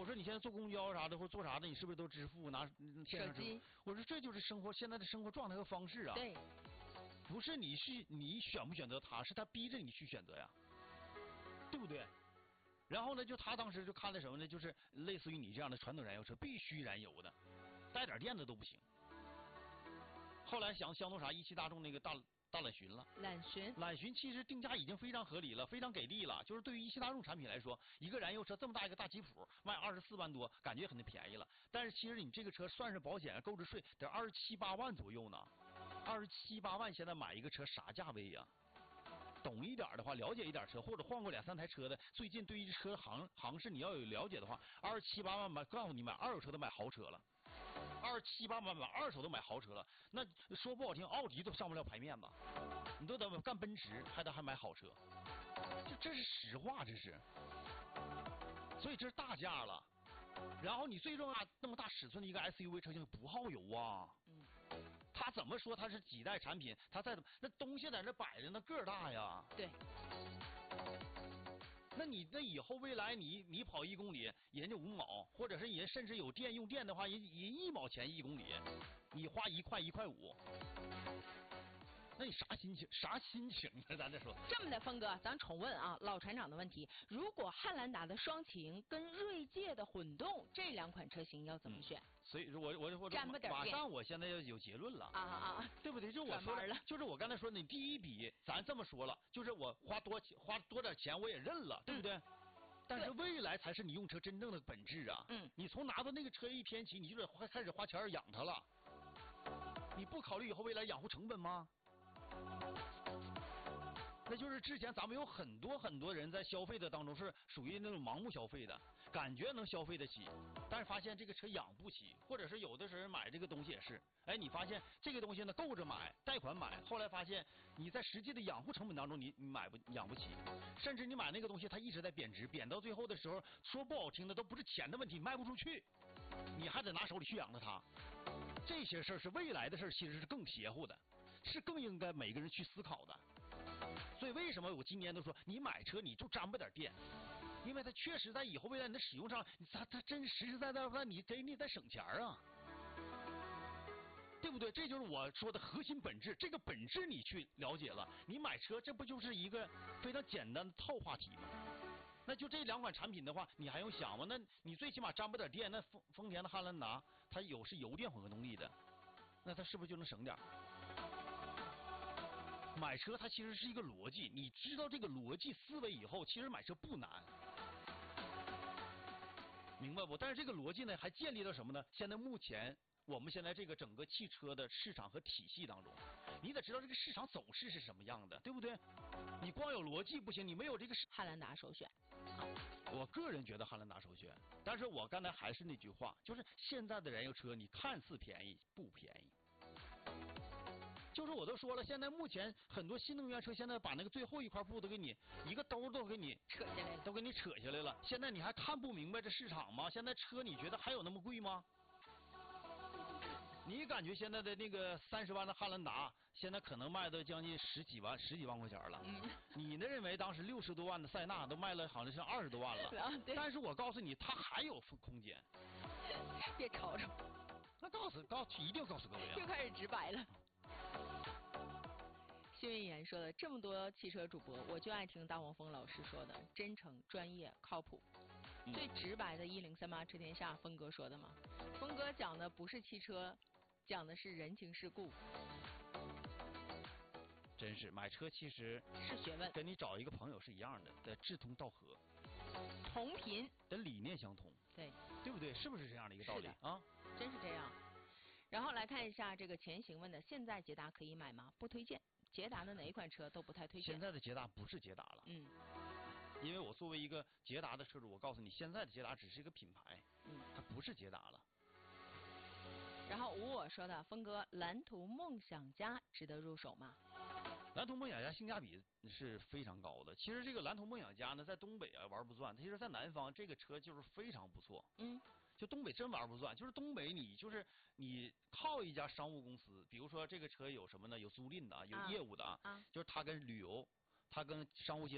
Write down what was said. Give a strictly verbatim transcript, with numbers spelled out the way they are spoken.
我说你现在坐公交啥的或者坐啥的，你是不是都支付拿手机？ 我说这就是生活现在的生活状态和方式啊。 对， 不是你去你选不选择他，是他逼着你去选择呀，对不对？然后呢，就他当时就看了什么呢？就是类似于你这样的传统燃油车必须燃油的，带点电的都不行。后来想相中啥一汽大众那个大大揽巡了。 揽巡， 揽巡其实定价已经非常合理了，非常给力了。就是对于一汽大众产品来说，一个燃油车这么大一个大吉普卖二十四万多，感觉很便宜了。但是其实你这个车算是保险、购置税得二十七八万左右呢。二十七八万现在买一个车啥价位呀？懂一点的话，了解一点车，或者换过两三台车的，最近对于车行行市你要有了解的话，二十七八万买，告诉你买二手车都买豪车了。二十七八万买二手都买豪车了，那说不好听，奥迪都上不了牌面子，你都得干奔驰，还得还买好车，这这是实话，这是，所以这是大价了。然后你最重要那么大尺寸的一个 S U V 车型不耗油啊，嗯，他怎么说他是几代产品，他再怎么那东西在那摆着，那个儿大呀， 对。 那你那以后未来你你跑一公里，人家五毛，或者是人甚至有电用电的话，人人一毛钱一公里，你花一块一块五，那你啥心情？啥心情啊？咱这说这么的，峰哥，咱重问啊，老船长的问题：如果汉兰达的双擎跟锐界的混动这两款车型要怎么选？ 嗯、所以我我我马上我现在要有结论了啊啊， 对不对？就我说了，就是我刚才说的，你第一笔咱这么说了，就是我花多花多点钱我也认了，对不对？嗯，但是未来才是你用车真正的本质啊！嗯，你从拿到那个车一天起，你就得花开始花钱养它了。你不考虑以后未来养护成本吗？那就是之前咱们有很多很多人在消费的当中是属于那种盲目消费的，感觉能消费得起，但是发现这个车养不起，或者是有的时候买这个东西也是，哎，你发现这个东西呢够着买，贷款买，后来发现你在实际的养护成本当中你你买不养不起，甚至你买那个东西它一直在贬值，贬到最后的时候说不好听的都不是钱的问题，卖不出去，你还得拿手里去养着它。这些事儿是未来的事儿，其实是更邪乎的，是更应该每个人去思考的。所以为什么我今年都说你买车你就沾巴点电，因为它确实在以后未来你的使用上，它它真实实在在让你给你在省钱啊，对不对？这就是我说的核心本质，这个本质你去了解了，你买车这不就是一个非常简单的套话题吗？那就这两款产品的话，你还用想吗？那你最起码沾巴点电，那丰丰田的汉兰达它有是油电混合动力的，那它是不是就能省点？买车它其实是一个逻辑，你知道这个逻辑思维以后，其实买车不难，明白不？但是这个逻辑呢，还建立到什么呢？现在目前我们现在这个整个汽车的市场和体系当中，你得知道这个市场走势是什么样的，对不对？你光有逻辑不行，你没有这个汉兰达首选。 我个人觉得汉兰达首选，但是我刚才还是那句话，就是现在的燃油车你看似便宜不便宜。就是我都说了，现在目前很多新能源车现在把那个最后一块布都给你一个兜都给你扯下来了， 都给你扯下来了。现在你还看不明白这市场吗？现在车你觉得还有那么贵吗？你感觉现在的那个三十万的汉兰达，现在可能卖到将近十几万、十几万块钱了。嗯，你呢认为当时六十多万的塞纳都卖了好像是二十多万了。啊，对。但是我告诉你，它还有空间。 别吵吵。 那告诉告诉一定要告诉各位啊。 又开始直白了。新闻言说的这么多汽车主播，我就爱听大黄蜂老师说的真诚、专业、靠谱。嗯、最直白的一零三八车天下，峰哥说的嘛。峰哥讲的不是汽车，讲的是人情世故。 真是买车其实是学问， 跟你找一个朋友是一样的，得志同道合， 同频， 得理念相同， 对， 对不对？是不是这样的一个道理啊？ 真是这样。然后来看一下这个前行问的，现在捷达可以买吗？不推荐。捷达的哪一款车都不太推荐。 现在的捷达不是捷达了， 嗯， 因为我作为一个捷达的车主，我告诉你，现在的捷达只是一个品牌，嗯，它不是捷达了。 然后无我说的，峰哥，蓝图梦想家值得入手吗？ 蓝图梦想家性价比是非常高的。其实这个蓝图梦想家呢，在东北啊玩不转，其实在南方这个车就是非常不错。嗯，就东北真玩不转，就是东北你就是你靠一家商务公司，比如说这个车有什么呢？有租赁的，有业务的啊，就是他跟旅游，他跟商务接。